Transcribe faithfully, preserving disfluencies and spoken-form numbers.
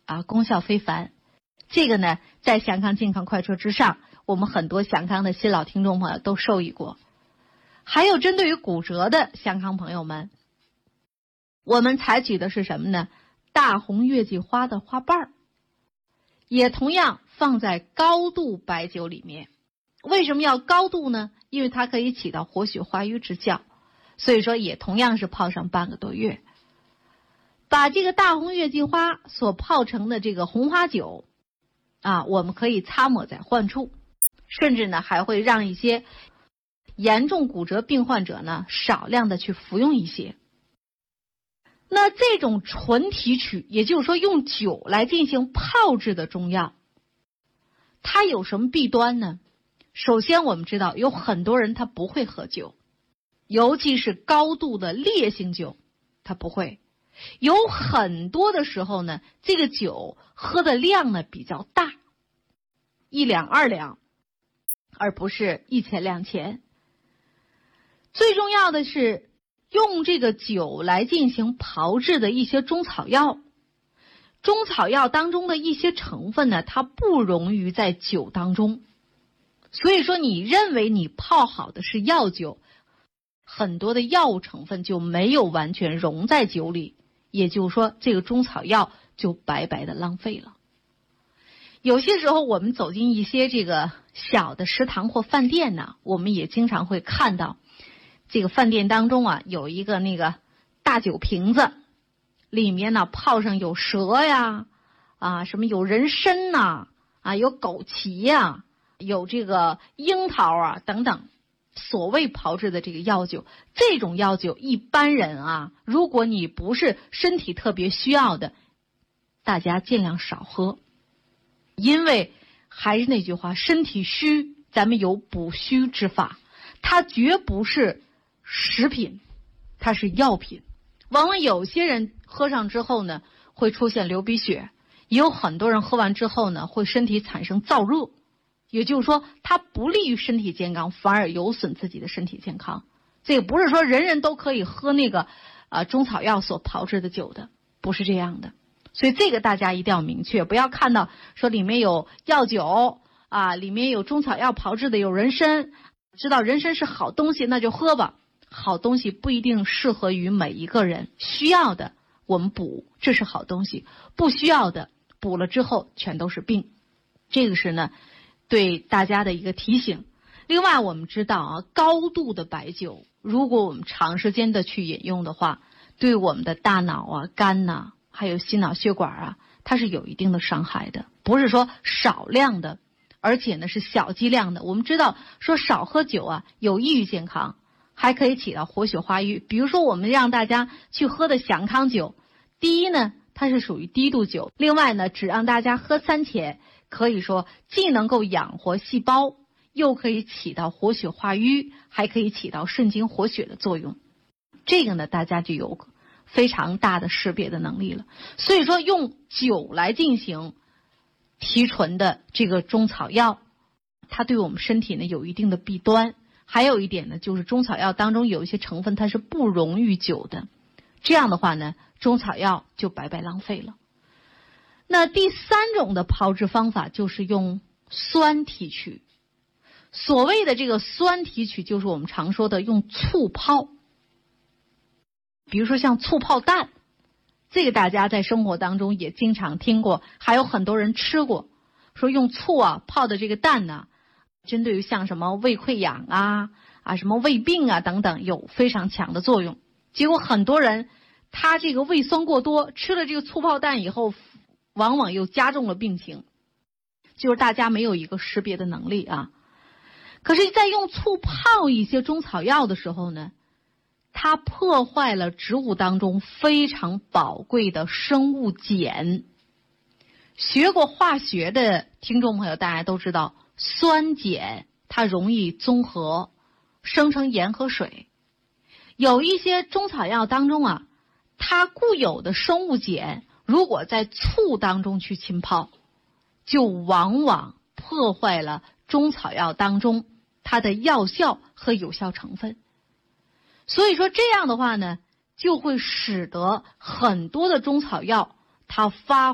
啊，功效非凡。这个呢，在祥康健康快车之上，我们很多祥康的新老听众朋友都受益过。还有针对于骨折的祥康朋友们，我们采取的是什么呢？大红月季花的花瓣儿，也同样放在高度白酒里面。为什么要高度呢？因为它可以起到活血化瘀之效，所以说也同样是泡上半个多月。把这个大红月季花所泡成的这个红花酒啊，我们可以擦抹在患处，甚至呢还会让一些严重骨折病患者呢少量的去服用一些。那这种纯提取，也就是说用酒来进行泡制的中药，它有什么弊端呢？首先我们知道有很多人他不会喝酒，尤其是高度的烈性酒他不会，有很多的时候呢这个酒喝的量呢比较大，一两二两，而不是一钱两钱。最重要的是用这个酒来进行炮制的一些中草药，中草药当中的一些成分呢，它不溶于在酒当中，所以说你认为你泡好的是药酒，很多的药物成分就没有完全溶在酒里，也就是说这个中草药就白白的浪费了。有些时候我们走进一些这个小的食堂或饭店呢，我们也经常会看到这个饭店当中啊有一个那个大酒瓶子，里面呢泡上有蛇呀，啊什么有人参呐，啊有枸杞呀，有这个樱桃啊等等，所谓炮制的这个药酒，这种药酒一般人啊，如果你不是身体特别需要的，大家尽量少喝。因为还是那句话，身体虚咱们有补虚之法，它绝不是食品，它是药品。往往有些人喝上之后呢会出现流鼻血，也有很多人喝完之后呢会身体产生燥热，也就是说它不利于身体健康，反而有损自己的身体健康。这个不是说人人都可以喝那个呃中草药所炮制的酒的，不是这样的。所以这个大家一定要明确，不要看到说里面有药酒啊，里面有中草药炮制的，有人参，知道人参是好东西那就喝吧。好东西不一定适合于每一个人，需要的我们补，这是好东西，不需要的补了之后全都是病。这个是呢对大家的一个提醒。另外我们知道啊，高度的白酒如果我们长时间的去饮用的话，对我们的大脑啊、肝呐、还有心脑血管啊，它是有一定的伤害的，不是说少量的，而且呢是小剂量的。我们知道说少喝酒啊有益于健康，还可以起到活血化瘀。比如说我们让大家去喝的祥康酒，第一呢它是属于低度酒，另外呢只让大家喝三钱，可以说既能够养活细胞，又可以起到活血化瘀，还可以起到顺经活血的作用。这个呢大家就有非常大的识别的能力了。所以说用酒来进行提纯的这个中草药，它对我们身体呢有一定的弊端。还有一点呢，就是中草药当中有一些成分它是不溶于酒的，这样的话呢中草药就白白浪费了。那第三种的炮制方法就是用酸提取。所谓的这个酸提取就是我们常说的用醋泡，比如说像醋泡蛋，这个大家在生活当中也经常听过，还有很多人吃过，说用醋啊泡的这个蛋呢，针对于像什么胃溃疡啊啊什么胃病啊等等有非常强的作用。结果很多人他这个胃酸过多，吃了这个醋泡蛋以后往往又加重了病情，就是大家没有一个识别的能力啊。可是在用醋泡一些中草药的时候呢，它破坏了植物当中非常宝贵的生物碱。学过化学的听众朋友大家都知道，酸碱它容易综合生成盐和水。有一些中草药当中啊，它固有的生物碱如果在醋当中去浸泡，就往往破坏了中草药当中它的药效和有效成分。所以说这样的话呢，就会使得很多的中草药它发